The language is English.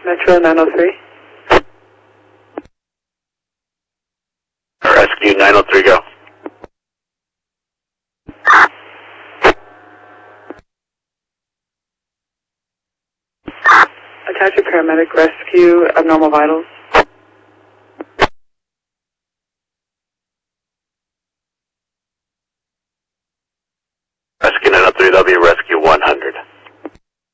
Metro 903. Rescue 903, go. Attach a paramedic rescue abnormal vitals.